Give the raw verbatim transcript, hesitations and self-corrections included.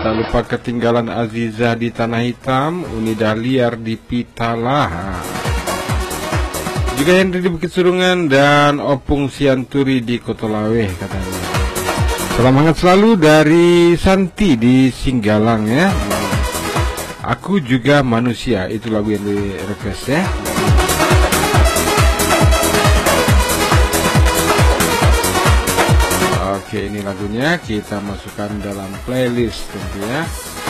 Tak lupa ketinggalan Azizah di Tanah Hitam, Uni Dahliar di Pitalaha, juga Henry di Bukit Surungan, dan Opung Sianturi di Kotolaweh katanya. Salam hangat selalu dari Santi di Singgalang ya. Aku juga manusia, itu lagu yang di request ya. Oke, ini lagunya kita masukkan dalam playlist tentunya.